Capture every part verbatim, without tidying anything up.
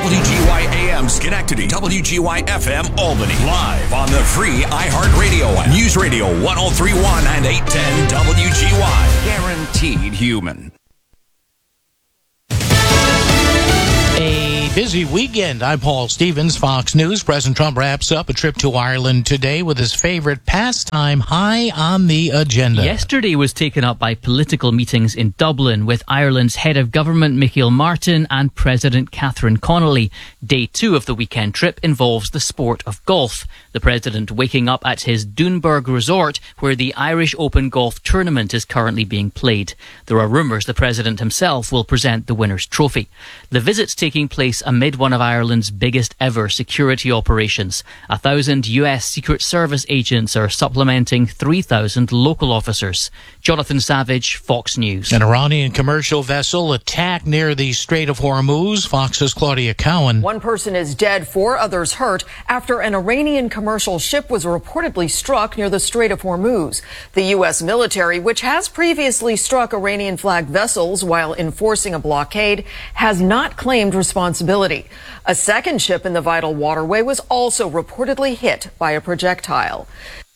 W G Y A M Schenectady, W G Y F M Albany. Live on the free iHeartRadio app. News Radio one oh three point one and eight ten W G Y. Guaranteed human. A busy weekend. I'm Paul Stevens, Fox News. President Trump wraps up a trip to Ireland today with his favorite pastime high on the agenda. Yesterday was taken up by political meetings in Dublin with Ireland's head of government Michael Martin and President Catherine Connolly. Day two of the weekend trip involves the sport of golf. The president waking up at his Doonburg resort where the Irish Open golf tournament is currently being played. There are rumours the president himself will present the winner's trophy. The visit's taking place amid one of Ireland's biggest ever security operations. A thousand U S Secret Service agents are supplementing three thousand local officers. Jonathan Savage, Fox News. An Iranian commercial vessel attacked near the Strait of Hormuz. Fox's Claudia Cowan. One person is dead, four others hurt after an Iranian commercial ship was reportedly struck near the Strait of Hormuz. The U S military, which has previously struck Iranian-flagged vessels while enforcing a blockade, has not claimed responsibility. A second ship in the vital waterway was also reportedly hit by a projectile.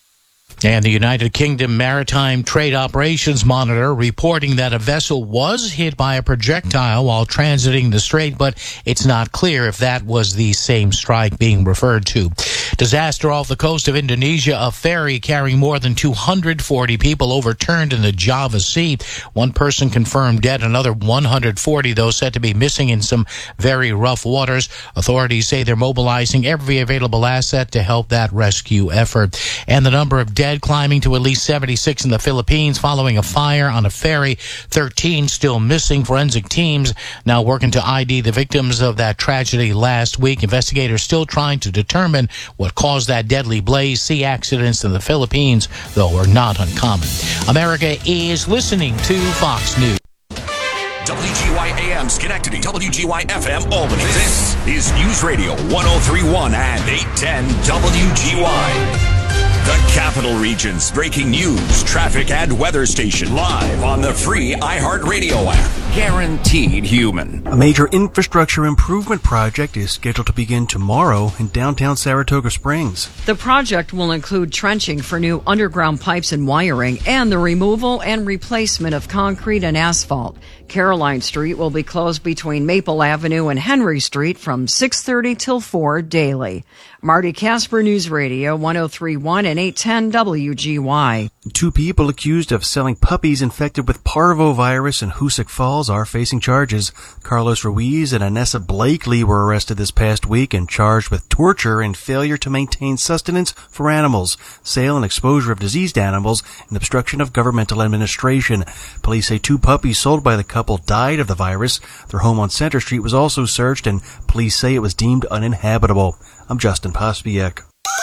And the United Kingdom Maritime Trade Operations Monitor reporting that a vessel was hit by a projectile while transiting the strait, but it's not clear if that was the same strike being referred to. Disaster off the coast of Indonesia. A ferry carrying more than two hundred forty people overturned in the Java Sea. One person confirmed dead, another one hundred forty, though, said to be missing in some very rough waters. Authorities say they're mobilizing every available asset to help that rescue effort. And the number of dead climbing to at least seventy-six in the Philippines following a fire on a ferry. thirteen still missing. Forensic teams now working to I D the victims of that tragedy last week. Investigators still trying to determine what caused that deadly blaze. Sea accidents in the Philippines, though, are not uncommon. America is listening to Fox News. W G Y A M Schenectady, W G Y F M Albany. This is News Radio one oh three point one and eight ten W G Y. The Capital Region's breaking news, traffic, and weather station live on the free iHeartRadio app. Guaranteed human. A major infrastructure improvement project is scheduled to begin tomorrow in downtown Saratoga Springs. The project will include trenching for new underground pipes and wiring and the removal and replacement of concrete and asphalt. Caroline Street will be closed between Maple Avenue and Henry Street from six thirty till four daily. Marty Casper, News Radio one oh three point one and eight ten W G Y. Two people accused of selling puppies infected with parvovirus in Hoosick Falls are facing charges. Carlos Ruiz and Anessa Blakely were arrested this past week and charged with torture and failure to maintain sustenance for animals, sale and exposure of diseased animals, and obstruction of governmental administration. Police say two puppies sold by the couple died of the virus. Their home on Center Street was also searched, and police say it was deemed uninhabitable. I'm Justin Pospiek.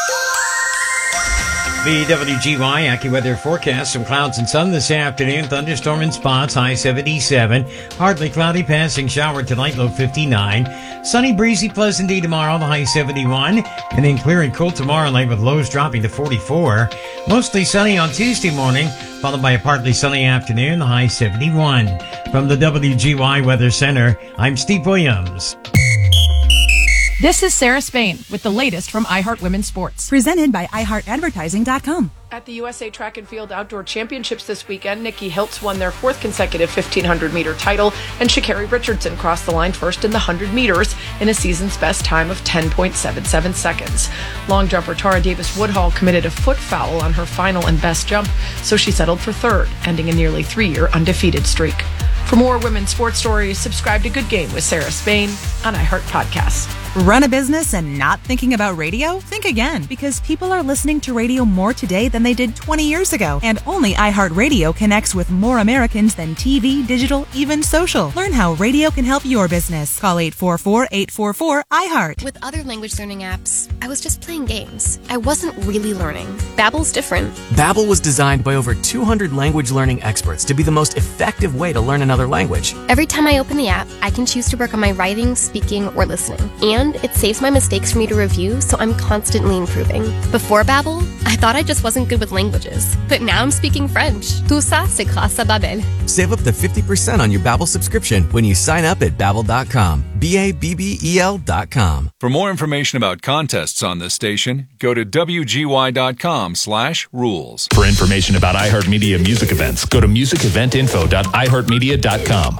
The W G Y AccuWeather forecast: some clouds and sun this afternoon, thunderstorm in spots, high seventy-seven, partly cloudy, passing shower tonight, low fifty-nine, sunny, breezy, pleasant day tomorrow, the high seventy-one, and then clear and cool tomorrow night with lows dropping to forty-four, mostly sunny on Tuesday morning, followed by a partly sunny afternoon, the high seventy-one. From the W G Y Weather Center, I'm Steve Williams. This is Sarah Spain with the latest from iHeart Women's Sports. Presented by i heart advertising dot com. At the U S A Track and Field Outdoor Championships this weekend, Nikki Hiltz won their fourth consecutive fifteen hundred meter title, and Sha'Carri Richardson crossed the line first in the one hundred meters in a season's best time of ten point seven seven seconds. Long jumper Tara Davis Woodhall committed a foot foul on her final and best jump, so she settled for third, ending a nearly three-year undefeated streak. For more women's sports stories, subscribe to Good Game with Sarah Spain on iHeart Podcasts. Run a business and not thinking about radio? Think again, because people are listening to radio more today than they did twenty years ago. And only iHeartRadio connects with more Americans than T V, digital, even social. Learn how radio can help your business. Call eight four four, eight four four, I heart. With other language learning apps, I was just playing games. I wasn't really learning. Babbel's different. Babbel was designed by over two hundred language learning experts to be the most effective way to learn another language. Every time I open the app, I can choose to work on my writing, speaking, or listening. And And it saves my mistakes for me to review, so I'm constantly improving. Before Babbel, I thought I just wasn't good with languages. But now I'm speaking French. Tout ça, c'est grâce à Babbel. Save up to fifty percent on your Babbel subscription when you sign up at babbel dot com. B A B B E L dot com. For more information about contests on this station, go to W G Y dot com slash rules. For information about iHeartMedia music events, go to music event info dot i heart media dot com.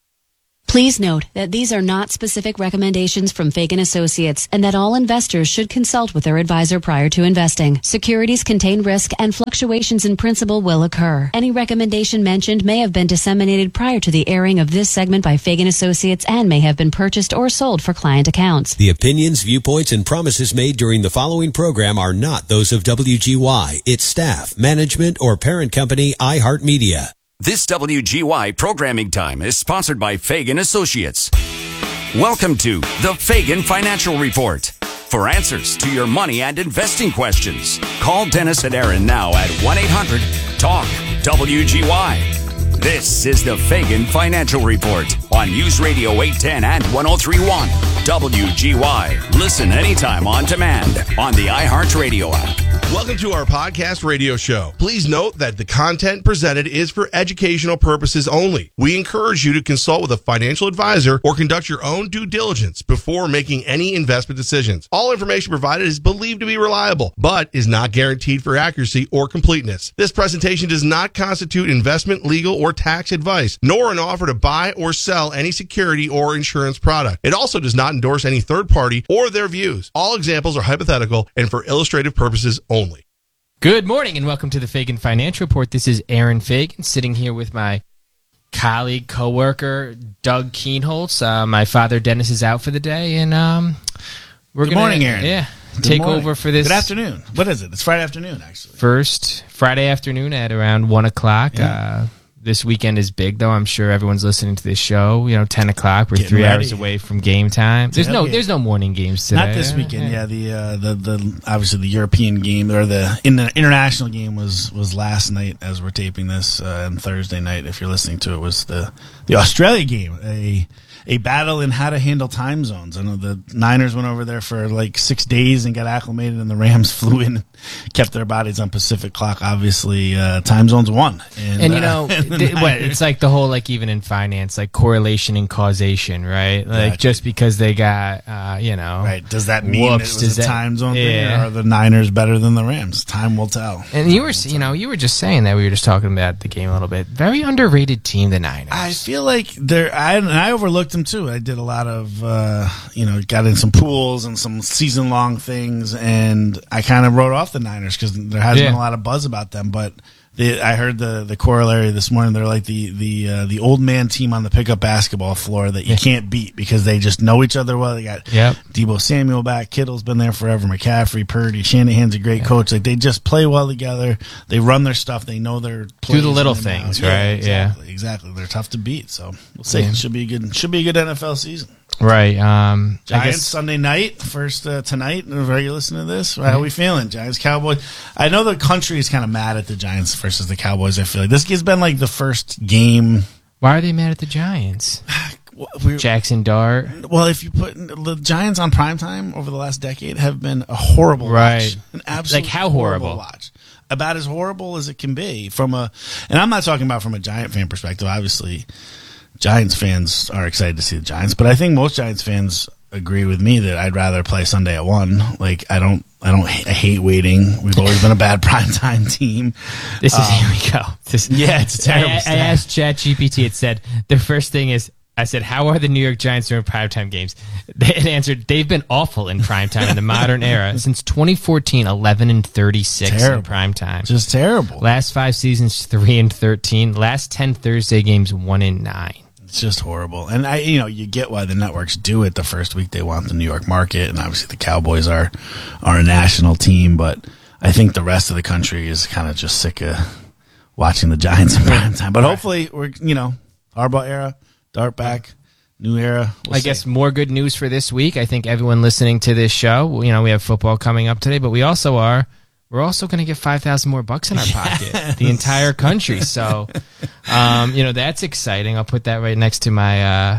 Please note that these are not specific recommendations from Fagan Associates and that all investors should consult with their advisor prior to investing. Securities contain risk and fluctuations in principal will occur. Any recommendation mentioned may have been disseminated prior to the airing of this segment by Fagan Associates and may have been purchased or sold for client accounts. The opinions, viewpoints, and promises made during the following program are not those of W G Y, its staff, management, or parent company iHeartMedia. This W G Y programming time is sponsored by Fagan Associates. Welcome to the Fagan Financial Report. For answers to your money and investing questions, call Dennis and Aaron now at one eight hundred talk W G Y. This is the Fagan Financial Report on News Radio eight ten and one oh three point one W G Y. Listen anytime on demand on the iHeartRadio app. Welcome to our podcast radio show. Please note that the content presented is for educational purposes only. We encourage you to consult with a financial advisor or conduct your own due diligence before making any investment decisions. All information provided is believed to be reliable, but is not guaranteed for accuracy or completeness. This presentation does not constitute investment, legal, or tax advice, nor an offer to buy or sell any security or insurance product. It also does not endorse any third party or their views. All examples are hypothetical and for illustrative purposes only. Good morning and welcome to the Fagan Financial Report. This is Aaron Fagan sitting here with my colleague, co-worker, Doug Keenholz. Uh, my father, Dennis, is out for the day, and um, we're Good gonna, morning, Aaron. Yeah, Good take morning. over for this. Good afternoon. What is it? It's Friday afternoon, actually. First Friday afternoon at around one o'clock. Yeah. Uh, this weekend is big, though. I'm sure everyone's listening to this show. You know, ten o'clock. We're Getting three ready. hours away from game time. There's no, Tailgate. there's no morning games today. Not this weekend. Yeah, the uh, the the obviously the European game or the in the international game was was last night as we're taping this, uh, and Thursday night, if you're listening to it, was the the Australia game. A a battle in how to handle time zones. I know the Niners went over there for like six days and got acclimated, and the Rams flew in, and kept their bodies on Pacific clock. Obviously, uh, time zones won. And, And you uh, know, and the th- what, Niners- it's like the whole, like, even in finance, like correlation and causation, right? Like, Gotcha. just because they got, uh, you know, Right. Does that mean whoops, it was does a that- time zone thing, yeah. or are the Niners better than the Rams? Time will tell. And you were, you know, you were just saying that we were just talking about the game a little bit. Very underrated team, the Niners. I feel like they're. I and I overlooked them too. I did a lot of, uh, you know, got in some pools and some season long things, and I kind of wrote off the Niners because there hasn't Yeah. been a lot of buzz about them. But the, I heard the the corollary this morning. They're like the the uh, the old man team on the pickup basketball floor that you Yeah. can't beat because they just know each other well. They got Yep. Debo Samuel back. Kittle's been there forever. McCaffrey, Purdy, Shanahan's a great coach. Like they just play well together. They run their stuff. They know their plays the little in and out. things, Yeah, right? Yeah. exactly, exactly. They're tough to beat. So we'll see. Yeah. It should be a good. Should be a good N F L season. Right. Um, I Giants guess, Sunday night, first uh, tonight. Are you listening to this? How are we feeling? Giants, Cowboys. I know the country is kind of mad at the Giants versus the Cowboys. I feel like this has been like the first game. why are they mad at the Giants? We're, Jackson Dart. well, if you put the Giants on primetime over the last decade, have been a horrible Right. watch. An absolute Like, how horrible? watch. About as horrible as it can be from a, and I'm not talking about from a Giant fan perspective. Obviously, Giants fans are excited to see the Giants, but I think most Giants fans agree with me that I'd rather play Sunday at one. Like I don't, I don't, I hate waiting. We've always been a bad primetime team. This is, Um, here we go. This, yeah, it's a terrible I, I stat. asked ChatGPT, it said, the first thing is, I said, how are the New York Giants doing primetime games? It answered, they've been awful in primetime in the modern era. Since twenty fourteen, eleven and thirty-six Terrible. in primetime. Just terrible. Last five seasons, three and thirteen. Last ten Thursday games, one and nine. It's just horrible. And I, you know, you get why the networks do it the first week. They want the New York market, and obviously the Cowboys are are a national team. But I think the rest of the country is kind of just sick of watching the Giants in primetime. But hopefully, we're you know Harbaugh era, Dart back, new era. We'll I see. guess more good news for this week. I think everyone listening to this show, you know, we have football coming up today, but we also are, we're also going to get five thousand more bucks in our pocket, the entire country. So, um, you know, that's exciting. I'll put that right next to my, uh,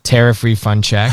tariff refund check.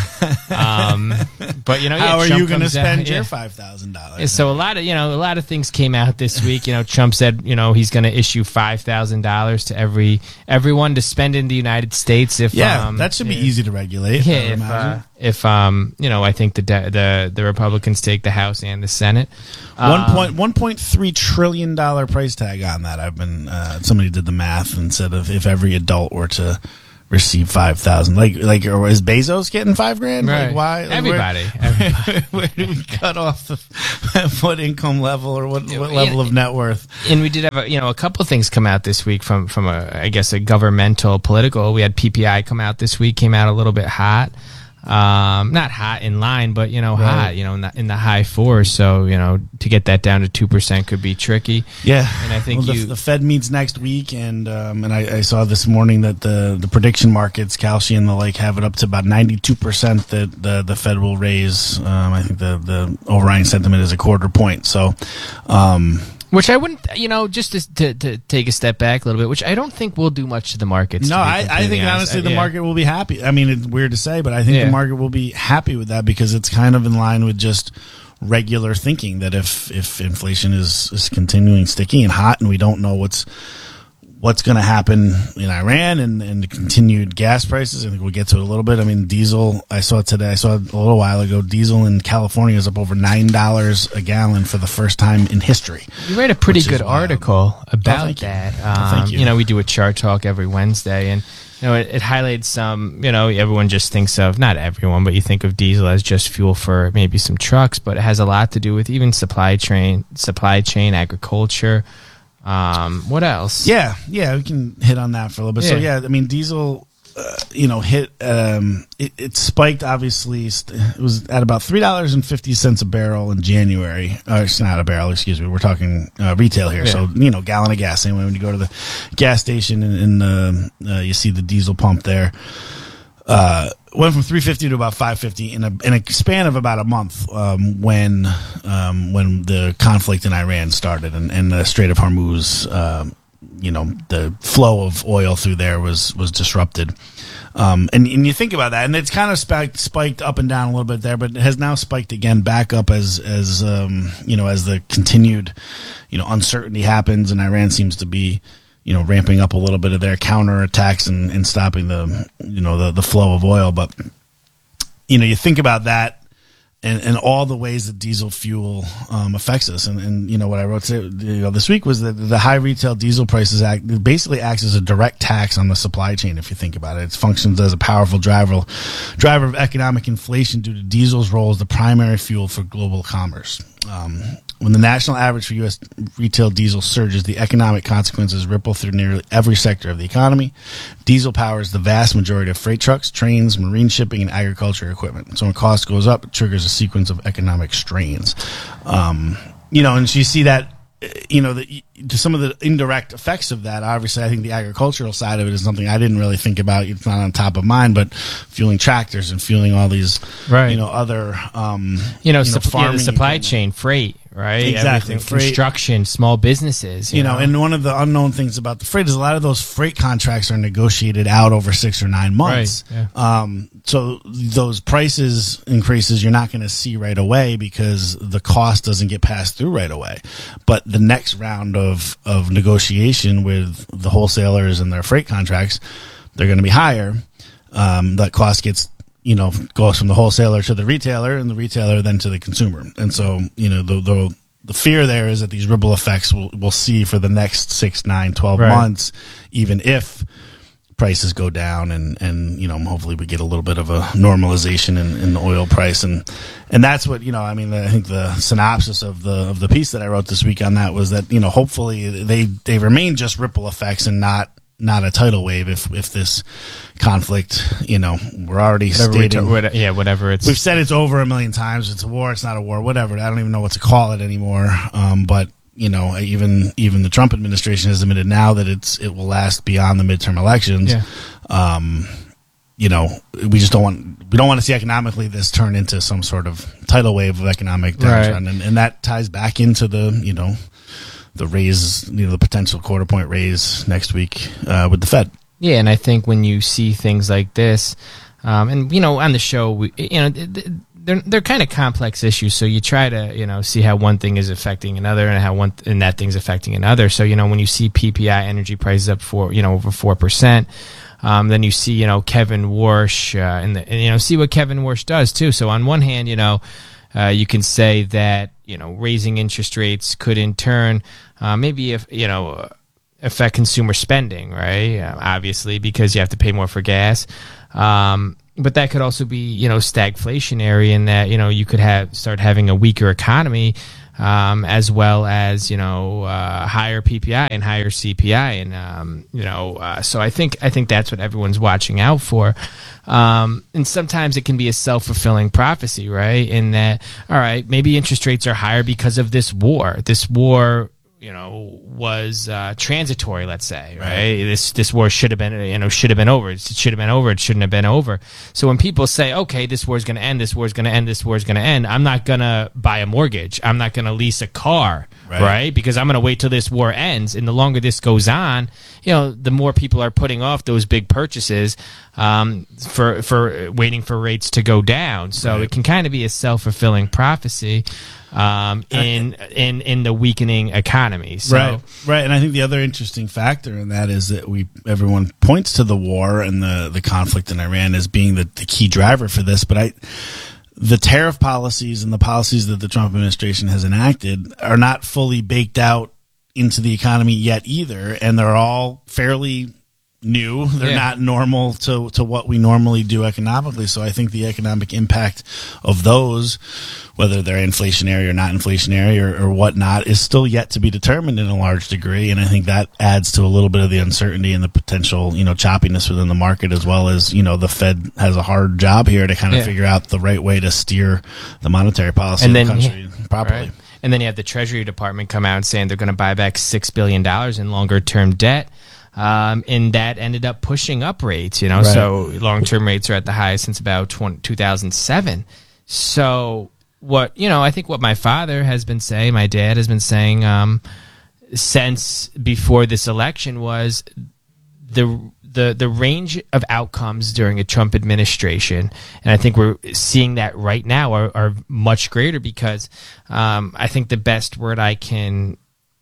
Um, but you know, how yeah, are Trump you going to comes out- spend yeah. your five thousand Yeah, dollars? So a lot of you know a lot of things came out this week. You know, Trump said you know he's going to issue five thousand dollars to every everyone to spend in the United States. If Yeah, um, that should be if- easy to regulate. Yeah, I would if, imagine. uh, if um you know I think the de- the the Republicans take the House and the Senate. One Um, point one point three trillion dollar price tag on that. I've been uh, somebody did the math and said if, if every adult were to receive five thousand, like like or is Bezos getting five grand? Right. Like why? Like Everybody. Where, Everybody. where do we cut off the what income level or what, what Yeah. level of net worth? And we did have a, you know a couple of things come out this week from from a I guess a governmental political. We had P P I come out this week, came out a little bit hot. Um, not hot in line, but you know, Right. hot. You know, in the, in the high fours. So you know, to get that down to two percent could be tricky. Yeah, and I think well, you. the, the Fed meets next week, and um, and I, I saw this morning that the the prediction markets, Kalshi and the like, have it up to about ninety two percent that the the Fed will raise. Um, I think the the overriding sentiment is a quarter point. So, um, Which I wouldn't, you know, just to, to, to take a step back a little bit, which I don't think will do much to the markets. no, to be I, I completely think honest. honestly Uh, the yeah. market will be happy. I mean, it's weird to say, but I think Yeah. the market will be happy with that because it's kind of in line with just regular thinking that if if inflation is is continuing sticky and hot, and we don't know what's what's going to happen in Iran and, and the continued gas prices. I think we'll get to it a little bit. I mean, diesel, I saw today, I saw a little while ago, diesel in California is up over nine dollars a gallon for the first time in history. You wrote a pretty which is good wild. article about thank you. that. Oh, Um, thank you. you know, we do a chart talk every Wednesday, and you know, it, it highlights some. You know, everyone just thinks of not everyone, but you think of diesel as just fuel for maybe some trucks, but it has a lot to do with even supply chain, supply chain, agriculture. Um, what else? Yeah, yeah, we can hit on that for a little bit. So Yeah. yeah, I mean, diesel, uh, you know, hit um, it, it spiked. Obviously, st- it was at about three dollars and fifty cents a barrel in January. Uh, it's not a barrel, excuse me. We're talking uh, retail here, Yeah. so you know, gallon of gas. Same way when you go to the gas station and, and uh, uh, you see the diesel pump there. Uh, went from three fifty to about five fifty in a in a span of about a month um, when um, when the conflict in Iran started and, and the Strait of Hormuz, um, you know, the flow of oil through there was was disrupted. Um, and, and you think about that, and it's kind of spiked, spiked up and down a little bit there, but it has now spiked again back up as as um, you know as the continued you know uncertainty happens, and Iran seems to be. You know, ramping up a little bit of their counterattacks and, and stopping the, you know, the, the flow of oil. But, you know, you think about that and, and all the ways that diesel fuel um, affects us. And, and, you know, what I wrote to, you know, this week was that the high retail diesel prices act, it basically acts as a direct tax on the supply chain, if you think about it. It functions as a powerful driver, driver of economic inflation due to diesel's role as the primary fuel for global commerce. Um, When the national average for U S retail diesel surges, the economic consequences ripple through nearly every sector of the economy. Diesel powers the vast majority of freight trucks, trains, marine shipping, and agriculture equipment. So when cost goes up, it triggers a sequence of economic strains. Um, you know, and so you see that, you know, the, to some of the indirect effects of that. Obviously, I think the agricultural side of it is something I didn't really think about. It's not on top of mind, but fueling tractors and fueling all these, Right. you know, other, um, You know, sup- yeah, the farming supply equipment. chain, freight, right? Exactly, Everything, freight. construction, small businesses. You, You know, and one of the unknown things about the freight is a lot of those freight contracts are negotiated out over six or nine months. Right, Um, so those prices increases you're not going to see right away because the cost doesn't get passed through right away. But the next round of, of negotiation with the wholesalers and their freight contracts, they're going to be higher. Um, that cost gets you know, goes from the wholesaler to the retailer and the retailer then to the consumer. And so, you know, the, the, the fear there is that these ripple effects we'll, we'll see for the next six, nine, twelve Right. months, even if prices go down and, and, you know, hopefully we get a little bit of a normalization in, in the oil price. And, and that's what, you know, I mean, I think the synopsis of the, of the piece that I wrote this week on that was that, you know, hopefully they, they remain just ripple effects and not, not a tidal wave if if this conflict, you know, we're already Whatever we stating, ta- what- yeah, whatever it's. we've said it's over a million times. It's a war. It's not a war. Whatever. I don't even know what to call it anymore. Um, but you know, even even the Trump administration has admitted now that it's it will last beyond the midterm elections. Yeah. Um, you know, we just don't want we don't want to see economically this turn into some sort of tidal wave of economic downtrend, Right. and and that ties back into the you know. the raise, you know, the potential quarter point raise next week uh, with the Fed. Yeah, and I think when you see things like this, Um, and, you know, on the show, we, you know, they're, they're kind of complex issues. So you try to, you know, see how one thing is affecting another and how one, th- and that thing's affecting another. So, you know, when you see P P I energy prices up for, you know, over four percent, um, then you see, you know, Kevin Warsh, uh, and, the, and, you know, see what Kevin Warsh does too. So on one hand, you know, uh, you can say that, you know, raising interest rates could in turn, uh, maybe if, you know, affect consumer spending, right? Uh, obviously, because you have to pay more for gas. Um, but that could also be, you know, stagflationary in that, you know, you could have start having a weaker economy, um, as well as, you know, uh, higher P P I and higher C P I. And, um, you know, uh, so I think, I think that's what everyone's watching out for. Um, and sometimes it can be a self-fulfilling prophecy, right? In that, all right, maybe interest rates are higher because of this war. This war, you know, was uh, transitory, let's say, right? right? This this war should have been, you know, should have been over. It should have been over. It shouldn't have been over. So when people say, okay, this war is going to end, this war is going to end, this war is going to end, I'm not going to buy a mortgage. I'm not going to lease a car, right? right? Because I'm going to wait till this war ends. And the longer this goes on, you know, the more people are putting off those big purchases um, for, for waiting for rates to go down. So right. it can kind of be a self-fulfilling prophecy. Um, in in in the weakening economy, so. right, right, and I think the other interesting factor in that is that we everyone points to the war and the, the conflict in Iran as being the, the key driver for this, but I the tariff policies and the policies that the Trump administration has enacted are not fully baked out into the economy yet either, and they're all fairly new. They're yeah. not normal to to what we normally do economically. So I think the economic impact of those, whether they're inflationary or not inflationary or, or whatnot, is still yet to be determined in a large degree. And I think that adds to a little bit of the uncertainty and the potential, you know, choppiness within the market, as well as, you know, the Fed has a hard job here to kind of yeah. figure out the right way to steer the monetary policy and of then, the country yeah, properly. Right. And then you have the Treasury Department come out saying they're going to buy back six billion dollars in longer term debt. Um, and that ended up pushing up rates, you know, right. so long-term rates are at the highest since about two thousand seven. So what, you know, I think what my father has been saying, my dad has been saying, um, since before this election was the, the, the range of outcomes during a Trump administration. And I think we're seeing that right now are, are much greater because, um, I think the best word I can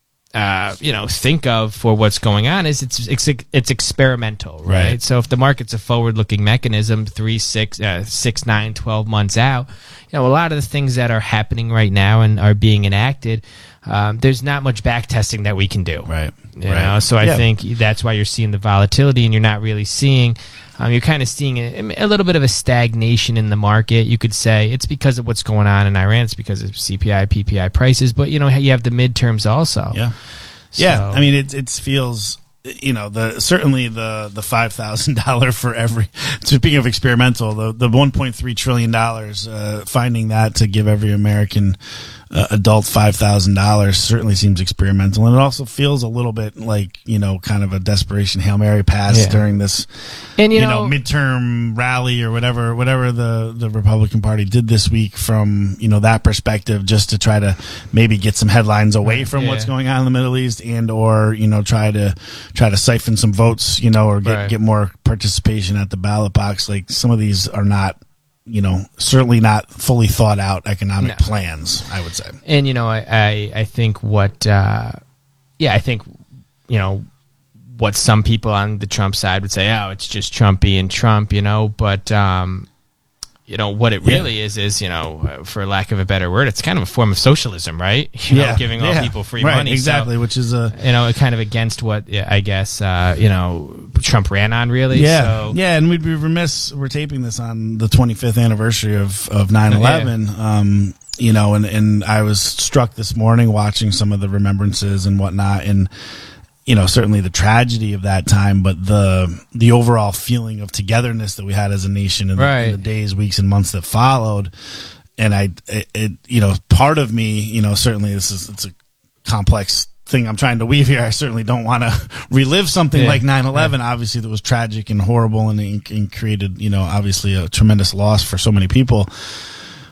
Uh, you know, think of for what's going on is it's it's it's experimental, right? right. So if the market's a forward-looking mechanism, three, six, uh, six, nine, twelve months out, you know, a lot of the things that are happening right now and are being enacted, um, there's not much back testing that we can do, right? You right. know, so I yeah. think that's why you're seeing the volatility, and you're not really seeing. Um, you're kind of seeing a, a little bit of a stagnation in the market. You could say it's because of what's going on in Iran. It's because of C P I, P P I prices. But, you know, you have the midterms also. Yeah. So. Yeah. I mean, it, it feels, you know, the certainly the, the five thousand dollars for every, speaking of experimental, the, the one point three trillion dollars, uh, finding that to give every American uh, adult five thousand dollars certainly seems experimental. And it also feels a little bit like, you know, kind of a desperation Hail Mary pass yeah. during this, and, you, you know, know, midterm rally or whatever, whatever the, the Republican Party did this week from, you know, that perspective, just to try to maybe get some headlines away from yeah. what's going on in the Middle East and, or, you know, try to, try to siphon some votes, you know, or get, right. get more participation at the ballot box. Like some of these are not, you know, certainly not fully thought out economic no. plans, I would say. And, you know, I, I, I think what, uh, yeah, I think, you know, what some people on the Trump side would say, oh, it's just Trump being Trump, you know, but, um, you know, what it really yeah. is, is, you know, for lack of a better word, it's kind of a form of socialism, right? You yeah. know, giving all yeah. people free right, money. Exactly, so, which is a... You know, kind of against what, I guess, uh, you know, Trump ran on, really. Yeah, so. yeah, and we'd be remiss, we're taping this on the twenty-fifth anniversary of, of nine eleven, yeah. um, you know, and, and I was struck this morning watching some of the remembrances and whatnot, and you know, certainly the tragedy of that time, but the the overall feeling of togetherness that we had as a nation in, right. the, in the days, weeks, and months that followed. And I, it, it, you know, part of me, you know, certainly this is it's a complex thing I'm trying to weave here. I certainly don't want to relive something yeah. like nine eleven, yeah. obviously that was tragic and horrible and, and created, you know, obviously a tremendous loss for so many people.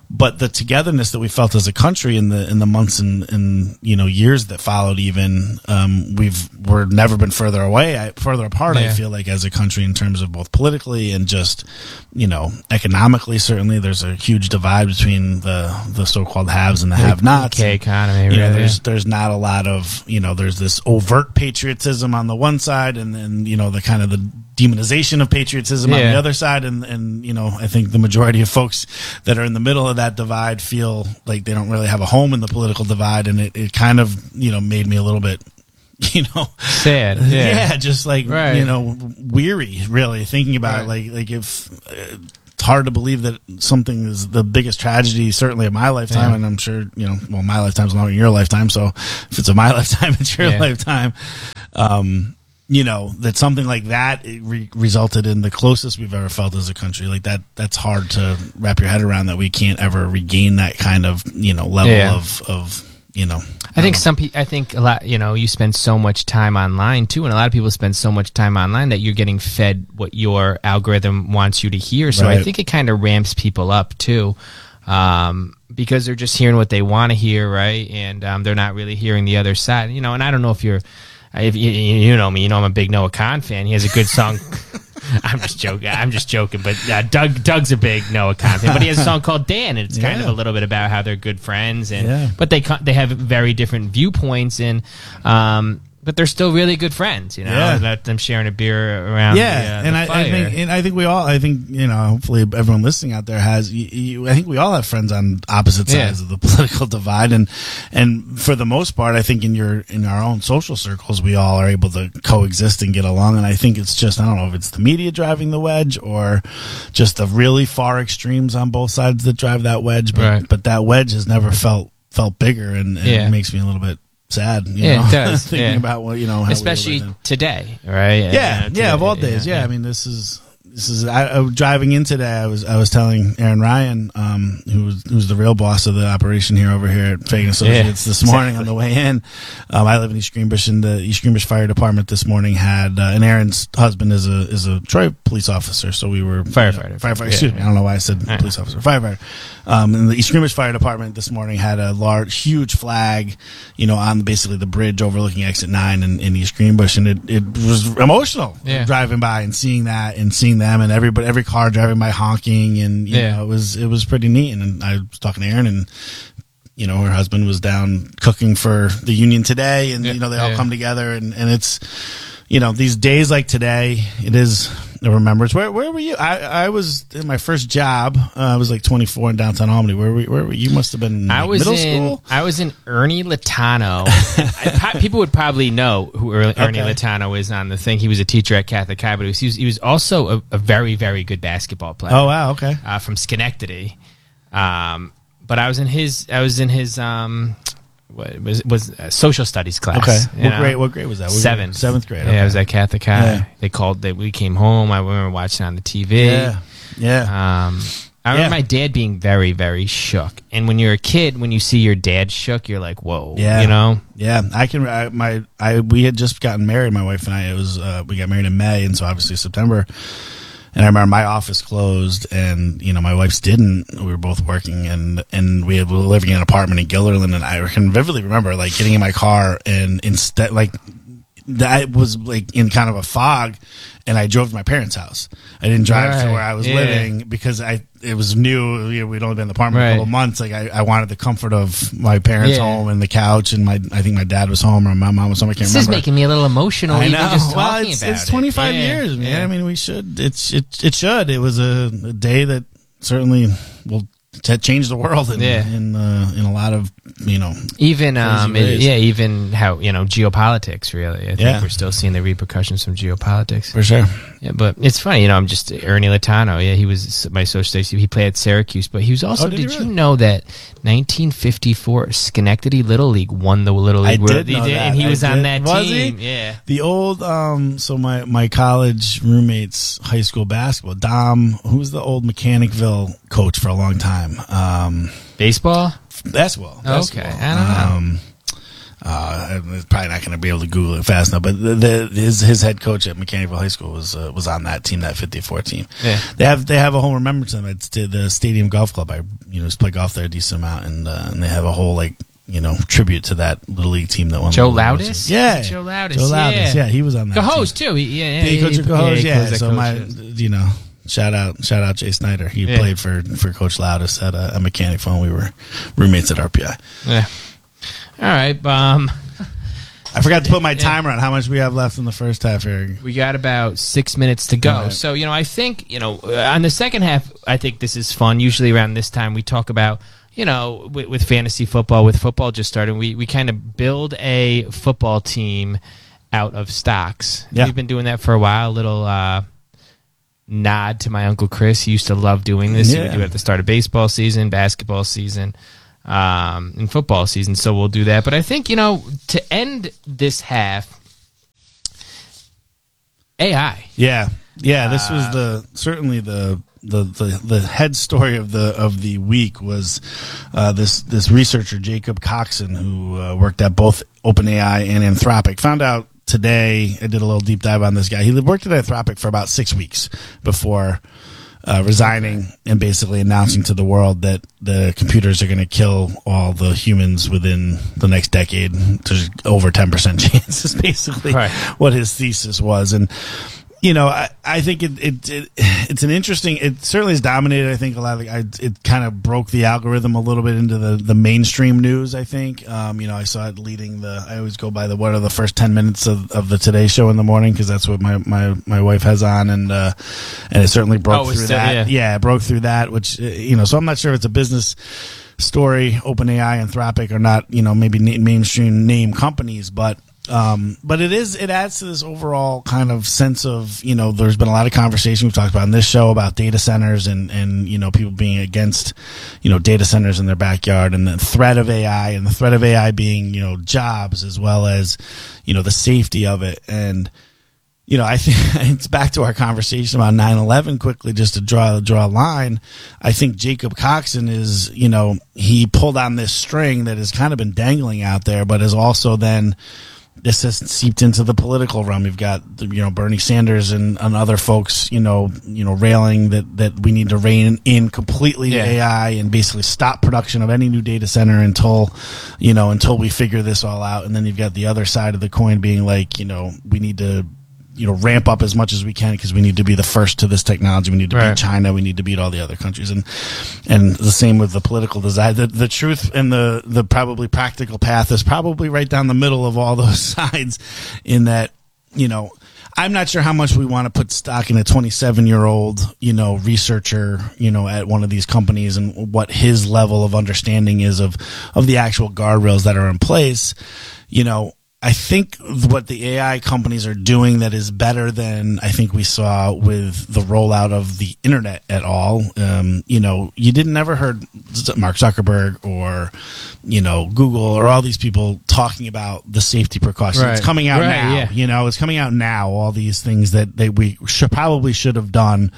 but the togetherness that we felt as a country in the in the months and, and you know years that followed, even um, we've we're never been further away, I, further apart. Yeah. I feel like as a country in terms of both politically and just you know economically. Certainly, there's a huge divide between the the so-called haves and the have-nots. Okay, economy. You Really, know, there's yeah. there's not a lot of you know there's this overt patriotism on the one side, and then you know the kind of the demonization of patriotism on Yeah. the other side, and and you know I think the majority of folks that are in the middle of that divide feel like they don't really have a home in the political divide, and it, it kind of you know made me a little bit you know sad. Yeah, yeah just like Right. you know weary really thinking about it. like like if uh, it's hard to believe that something is the biggest tragedy certainly of my lifetime, Yeah. and I'm sure you know well my lifetime's longer than your lifetime, so if it's of my lifetime it's your Yeah. lifetime. um you know, that something like that it re- resulted in the closest we've ever felt as a country. Like that, that's hard to wrap your head around, that we can't ever regain that kind of, you know, level Yeah. of, of, you know. I think some people, I think a lot, you know, you spend so much time online too, and a lot of people spend so much time online that you're getting fed what your algorithm wants you to hear. So I Right. think it kind of ramps people up too. Um, because they're just hearing what they want to hear, right? And um, they're not really hearing the other side, you know. And I don't know if you're, if you, you know me, you know I'm a big Noah Khan fan. He has a good song. I'm just joking. I'm just joking. But uh, Doug, Doug's a big Noah Khan fan. But he has a song called Dan, and it's kind Yeah. of a little bit about how they're good friends, and Yeah. but they co- they have very different viewpoints, and um, but they're still really good friends. You know, Yeah. let them sharing a beer around. Yeah, the, uh, and the I, I fire. think, and I think we all, I think you know, hopefully everyone listening out there has. You, you, I think we all have friends on opposite Yeah. sides of the political divide, and and for the most part, I think in your in our own social circles, we all are able to coexist and get along. And I think it's just, I don't know if it's the media driving the wedge or just the really far extremes on both sides that drive that wedge. But Right. but that wedge has never felt felt bigger, and, and Yeah. it makes me a little bit sad. You Yeah, know? it does. Thinking yeah. about what you know, how we live especially right now. today, right? Yeah, You know, yeah, of all today, days. Yeah, I mean, this is this is. I, I was driving in today. I was I was telling Aaron Ryan, um, who's who's the real boss of the operation here over here at Fagan Associates, Yeah, this morning exactly. on the way in. Um, I live in East Greenbush, and the East Greenbush Fire Department this morning had, uh, and Aaron's husband is a is a Troy police officer, so we were Firefighter. you know, firefighter. Yeah. Excuse me, I don't know why I said Yeah. police officer, firefighter. Um, and the East Greenbush Fire Department this morning had a large, huge flag, you know, on basically the bridge overlooking Exit Nine in, in East Greenbush, and it, it was emotional Yeah. driving by and seeing that and seeing them and everybody, every car driving by honking, and you Yeah. know, it was it was pretty neat. And, and I was talking to Erin, and you know, her husband was down cooking for the union today, and Yeah. you know, they all Yeah. come together, and, and it's, you know, these days like today, it is a remembrance. Where where were you? I, I was in my first job. Uh, I was like twenty-four in downtown Albany. Where were, where were you? Must have been I like, was middle in school. I was in Ernie Latano. I, po- people would probably know who Er- Ernie Okay. Latano is on the thing. He was a teacher at Catholic High, but he was, he was, he was also a, a very very good basketball player. Oh wow, okay. uh, from Schenectady. Um, but I was in his I was in his um, what was was a social studies class. Okay. you What know? grade? What grade was that? What grade? Seventh. Seventh grade. Yeah, okay. I was at Catholic High. Yeah. They called. They, we came home. I remember watching on the T V. Yeah, yeah. Um, I remember Yeah. my dad being very, very shook. And when you're a kid, when you see your dad shook, you're like, "Whoa!" Yeah, you know. Yeah, I can. I, my, I, we had just gotten married, my wife and I. It was, uh, we got married in May, and so obviously September. And I remember my office closed, and you know my wife's didn't. We were both working, and and we, had, we were living in an apartment in Gilderland, and I can vividly remember like getting in my car, and instead like that was like in kind of a fog, and I drove to my parents' house. I didn't drive to Right. where I was Yeah. living because I it was new. You know, we'd only been in the apartment Right. a couple of months. Like I, I wanted the comfort of my parents' Yeah. home and the couch, and my I think my dad was home or my mom was home. I can't This remember. is making me a little emotional. I even know. just well, talking it's, about it's it. twenty-five Yeah. years, man. Yeah. I mean, we should. It's it it should. It was a, a day that certainly will t- change the world in Yeah. in uh, in a lot of you know Even crazy um, it- ways. yeah, even how you know geopolitics. Really, I think Yeah. we're still seeing the repercussions from geopolitics. for sure. Yeah, but it's funny, you know. I'm just Ernie Latano. Yeah, he was my social studies. He played at Syracuse, but he was also. Oh, did did he you really? know that nineteen fifty-four Schenectady Little League won the Little I League? World- did he know that. and he I was on did. that Was team. he? Yeah, The old um. So my my college roommate's high school basketball. Dom, who's the old Mechanicville coach for a long time. Um, baseball. basketball. Okay, basketball. I don't know. Um, Uh, I'm probably not going to be able to Google it fast enough, but the, the, his his head coach at Mechanicsville High School was uh, was on that team, that fifty-four team. Yeah. They have they have a whole remembrance of them. It's the, the Stadium Golf Club. I you know just play golf there a decent amount, and uh, and they have a whole like you know tribute to that little league team that won. Joe the Loudis? Yeah, Joe Loudis. Joe Loudis. Yeah. Yeah, he was on that. Cahoes, team. too. He, yeah, yeah. Did he coach he- at Cahoes? yeah, Yeah. he coached at So Coach, my yes. you know. Shout out, shout out Jay Snyder. He Yeah. played for, for Coach Loudis at a, a mechanic phone. We were roommates at R P I. Yeah. All right. Um, I forgot to put my timer on how much we have left in the first half here. we got about six minutes to go. All right. So, you know, I think, you know, uh, on the second half, I think this is fun. Usually around this time, we talk about, you know, with, with fantasy football, with football just starting, we, we kind of build a football team out of stocks. Yeah. We've been doing that for a while. A little uh, nod to my Uncle Chris. He used to love doing this. He would Yeah. do it at the start of baseball season, basketball season, um, and football season. So we'll do that. But I think, you know, to end this half, A I. Yeah, yeah. This was Uh, the certainly the the the, the head story of the of the week was uh, this this researcher Jacob Coxon, who uh, worked at both OpenAI and Anthropic, found out today. I did a little deep dive on this guy. He worked at Anthropic for about six weeks before uh, resigning and basically announcing to the world that the computers are going to kill all the humans within the next decade. There's over ten percent chance is basically Right. what his thesis was. And, you know, I, I think it, it, it it's an interesting, it certainly has dominated, I think, a lot of, I, it kind of broke the algorithm a little bit into the, the mainstream news, I think. Um, you know, I saw it leading the, I always go by the, what are the first ten minutes of, of the Today Show in the morning, because that's what my, my, my wife has on, and, uh, and it certainly broke Oh, it's through still- that. yeah. Yeah, it broke through that, which, uh, you know, so I'm not sure if it's a business story, OpenAI, Anthropic, or not, you know, maybe na- mainstream name companies, but um, but it is, it adds to this overall kind of sense of, you know, there's been a lot of conversation we've talked about in this show about data centers and, and, you know, people being against, you know, data centers in their backyard, and the threat of A I, and the threat of A I being, you know, jobs as well as, you know, the safety of it. And, you know, I think it's back to our conversation about nine eleven quickly, just to draw draw a line. I think Jacob Coxon is, you know, he pulled on this string that has kind of been dangling out there, but is also then, this has seeped into the political realm. You've got, you know, Bernie Sanders and, and other folks, you know, you know, railing that, that we need to rein in completely Yeah. A I and basically stop production of any new data center until, you know, until we figure this all out. And then you've got the other side of the coin being like, you know, we need to, you know, ramp up as much as we can because we need to be the first to this technology. We need to Right. beat China. We need to beat all the other countries. And, and the same with the political desire. The, the truth and the, the probably practical path is probably right down the middle of all those sides, in that, you know, I'm not sure how much we want to put stock in a twenty-seven year old, you know, researcher, you know, at one of these companies, and what his level of understanding is of, of the actual guardrails that are in place. You know, I think what the A I companies are doing that is better than I think we saw with the rollout of the internet at all. Um, you know, you didn't never heard Mark Zuckerberg or, you know, Google or all these people talking about the safety precautions. Right. It's coming out Right, now. yeah. You know, it's coming out now. All these things that they we should probably should have done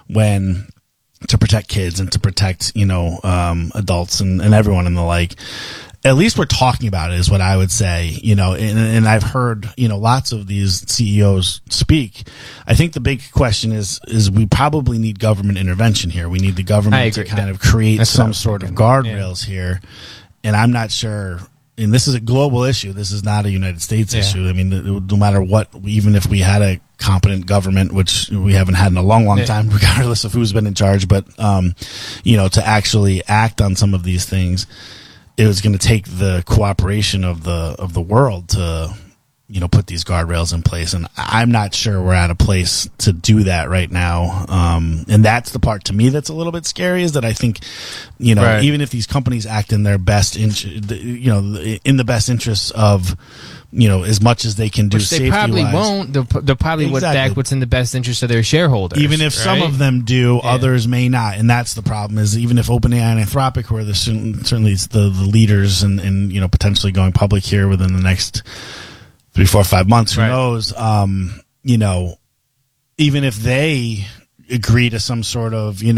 when, to protect kids and to protect, you know, um, adults and, and everyone and the like. At least we're talking about it, is what I would say, you know, and, and I've heard, you know, lots of these C E Os speak. I think the big question is, is we probably need government intervention here. We need the I government to agree. kind of create That's what I some was sort of thinking. guardrails here. And I'm not sure, and this is a global issue. This is not a United States Yeah. issue. I mean, no matter what, even if we had a competent government, which we haven't had in a long, long Yeah. time, regardless of who's been in charge, but, um, you know, to actually act on some of these things, it was going to take the cooperation of the of the world to, you know, put these guardrails in place. And I'm not sure we're at a place to do that right now. Um, and that's the part to me that's a little bit scary, is that I think, you know, Right. even if these companies act in their best, int- you know, in the best interests of, you know, as much as they can do Which they safety probably wise. won't. They'll, they'll probably would Exactly. back what's in the best interest of their shareholders. Even if some right? of them do, Yeah. others may not, and that's the problem. Is even if OpenAI and Anthropic, who are the certain- certainly the, the leaders and, and you know potentially going public here within the next three, four, five months, who Right. knows? Um, you know, even if they agree to some sort of you know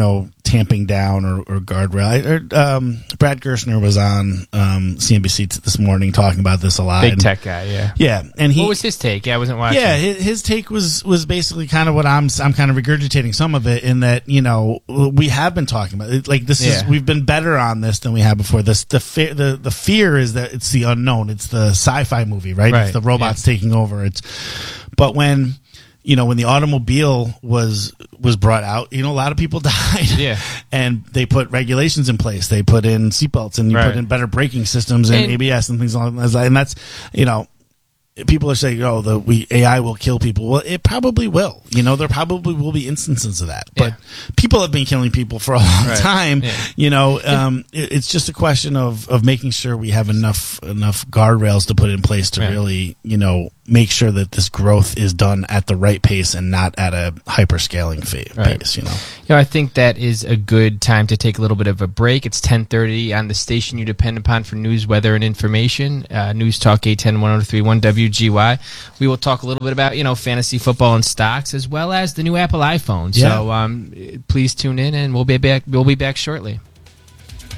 tamping down or, or guardrail. I heard, um, Brad Gerstner was on um, C N B C t- this morning talking about this a lot. Big and, tech guy, yeah. Yeah, and he. What was his take? Yeah, I wasn't watching. Yeah, his, his take was was basically kind of what I'm I'm kind of regurgitating some of it in that, you know, we have been talking about it. Like this is Yeah. we've been better on this than we have before. This the fe- the the fear is that it's the unknown. It's the sci-fi movie, right? Right, It's the robots yeah. taking over. It's but when you know when the automobile was was brought out, you know, a lot of people died. Yeah. And they put regulations in place. They put in seatbelts and you Right. put in better braking systems and, And- A B S and things along those lines. And that's, you know, people are saying, "Oh, the we A I will kill people." Well, it probably will. You know, there probably will be instances of that. But people have been killing people for a long Right. time. Yeah. You know, um, it, it's just a question of of making sure we have enough enough guardrails to put in place to Right. really, you know, make sure that this growth is done at the right pace and not at a hyperscaling fa- Right. pace. You know. You know, I think that is a good time to take a little bit of a break. It's ten thirty on the station you depend upon for news, weather, and information. Uh, News Talk eight ten one oh three one W G Y. We will talk a little bit about, you know, fantasy football and stocks, as well as the new Apple iPhone. Yeah. So um, please tune in, and we'll be back. We'll be back shortly.